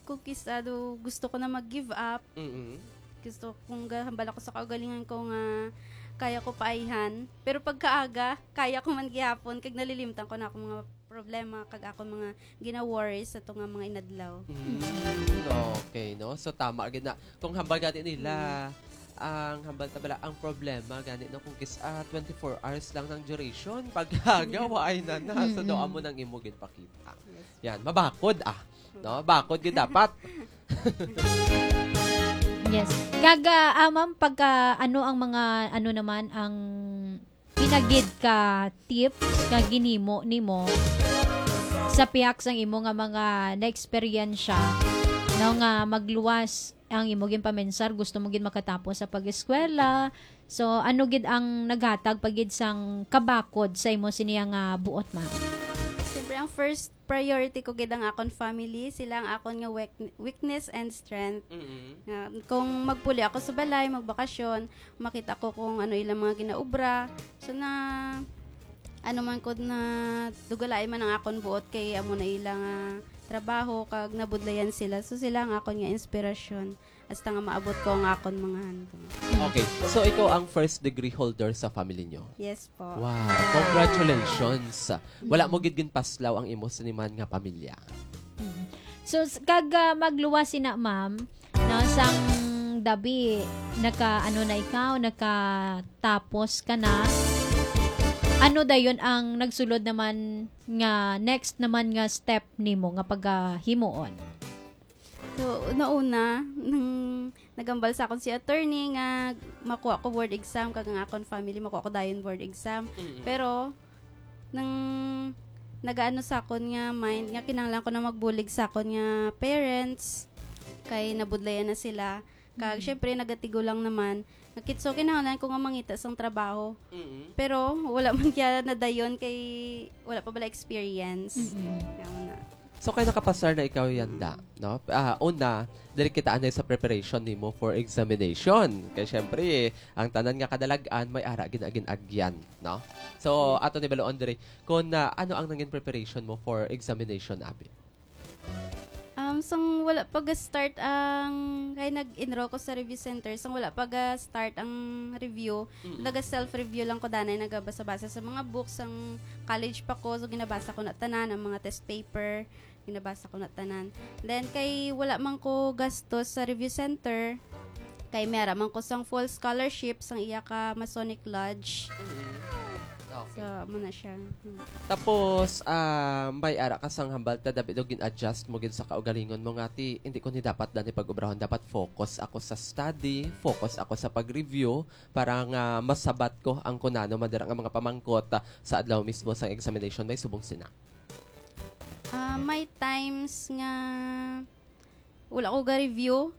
cookies, gusto ko na mag-give up. Mm-mm. Gusto kong hambal ako sa kaugalingan ko nga kaya ko paayhan. Pero pagkaaga, kaya ko man gihapon, kag nalilimtan ko na ako mga problema, kag ako mga gina-worries sa nga mga inadlaw. Okay, no? So, tama. Gina. Kung hambal gani nila, ang hambal tabala, ang problema, gani no, kung 24 hours lang ng duration, pagkagawa ay na. So, doon mo nang imugin pakita. Yan, mabakod no? Bakod gid dapat. Yes. Kaga, ma'am, pagka ano ang mga, ano naman, ang pinagid ka tips ka ginimo nimo sa piyak sang imo nga mga na-eksperyensya no, nga magluwas ang imo gin pamensar, gusto mo gid makatapos sa pag-eskwela. So, ano gid ang naghatag pagid sang kabakod sa imo siniya nga buot, ma'am? Siyempre, ang first priority ko gid ang akon family, sila ang akon nga weakness and strength. Kung magpuli ako sa balay, magbakasyon, makita ko kung ano ilang mga ginaubra. So na ano man ko na dugalaay man ang akon buot kay amo na ilang trabaho kag nabudlayan sila. So sila ang akon nga inspirasyon hasta nga maabot ko ang akon mga handom. Okay. So, ikaw ang first degree holder sa family nyo? Yes po. Wow. Congratulations. Wala mo gid gin paslaw ang imo siniman nga pamilya. So, kaga magluwas sina, ma'am, no, sang dabi, nakatapos ka na, ano dayon ang nagsulod naman nga, next naman nga step nimo nga paghimuon? So, una, nang nagambal sa akon si attorney nga makuha ko board exam, kag ang akon family makuha ko dayon board exam. Pero, nang nagaano sa akon nga mind, nga kinahanglan ko na magbulig sa akon nga parents, kay nabudlayan na sila. Kag, syempre, nagatigo lang naman. So, kinahanglan ko nga mangita sang trabaho. Pero, wala man kaya na dayon kay wala pa bala experience. Kaya na. So, kaya nakapasar na ikaw yanda, no? Una, dili kita anay sa preparation nimo for examination. Kaya syempre, ang tanan nga kadalagan, may ara ginagyan, no? So, ato ni Baloon diri, kung ano ang nangin preparation mo for examination, Abi? Sang wala pag-start kaya nag-enroll ko sa review center, sang wala pag-start ang review, naga-self-review lang ko danay, nagabasa-basa sa mga books, ang college pa ko, so ginabasa ko na tanan, ang mga test paper, ginabasa ko na tanan. Then, kay wala man ko gastos sa review center, kay mera man ko sang full scholarship, sang iya ka Masonic Lodge. Okay. So, muna siya. Tapos, may ara ka sang hambal ta dapat gin-adjust mo gid sa kaugalingon mo nga ti hindi ko ni dapat dani pag-ubrahon, dapat focus ako sa study, focus ako sa pag-review para nga masabat ko ang kunano madara nga mga pamangkot sa adlaw mismo sa examination. May subong sina. May times nga wala ko ga-review.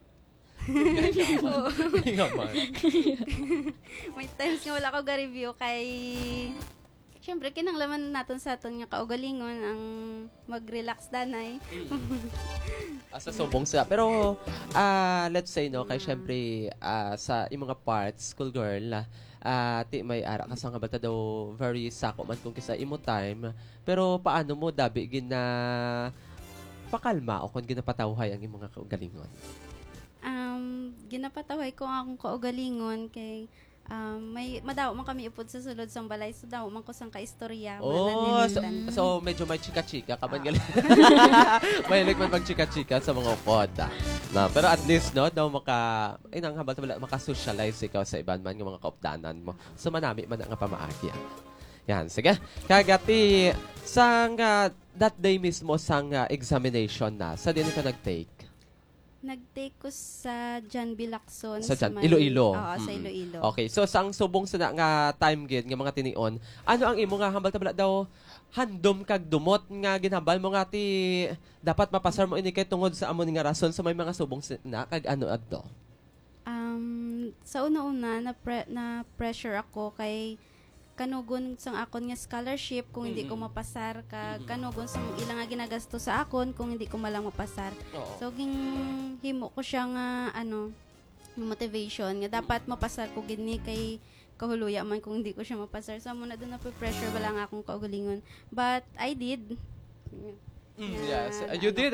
May times nga wala ko ga-review kay syempre kinahanglan naton sa aton nga kaugalingon ang mag-relax danay. Sa subong sila. Pero, let's say, no, kay syempre, sa imong mga parts, school girl, ti may ara ka sa nga bata daw very sako man kung kisa imo time. Pero, paano mo dabi gina pakalma o kung ginapatawhay ang imong mga kaugalingon? Ginapataway ko akong kaugalingon kay may madaw man kami upod sa sulod sang balay, so daw man ko sang kaistorya. So medyo may chika-chika ka man gali. Mahilig man mag-chika-chika sa mga upod. Na, pero at least no, daw inang habal maka-socialize ikaw sa iban man ng mga kaupdanan mo. So manami man nga pamaagi. Yan, sige. Kagati sang that day mismo sang examination na. Sa din ka nag-take? Nag-take ko sa John B. Lacson. Sa Iloilo. Oo, sa Iloilo. Okay, so sang subong sa nga time gid nga mga tinion, ano ang imo nga hambal tabla daw handom kag dumot nga ginhambal mo nga ti dapat mapasar mo ini kay tungod sa amon nga rason sa may mga subong na kag ano adto? Sa una-una na pressure ako kay kanugon sang akon nga scholarship kung hindi ko mapasar, kanugon sang ilang nga ginagasto sa akon kung hindi ko malang mapasar. So himo ko siya nga motivation nga dapat mapasar ko gini kay kahuluya man kung hindi ko siya mapasar. So muna doon na pressure wala nga akong kaugalingon. But I did. Yes, you did